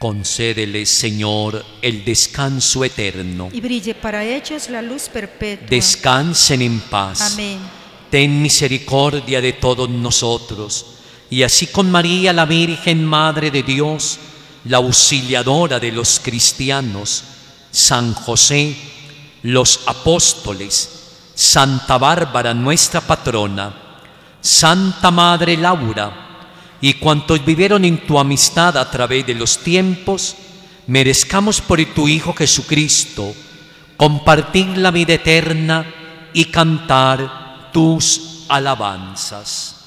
Concédeles, Señor, el descanso eterno. y brille para ellos la luz perpetua. Descansen en paz. Amén. Ten misericordia de todos nosotros, y así con María, la Virgen Madre de Dios, la auxiliadora de los cristianos, San José, los apóstoles, Santa Bárbara, nuestra patrona, Santa Madre Laura, y cuantos vivieron en tu amistad a través de los tiempos, merezcamos por tu Hijo Jesucristo compartir la vida eterna y cantar tus alabanzas.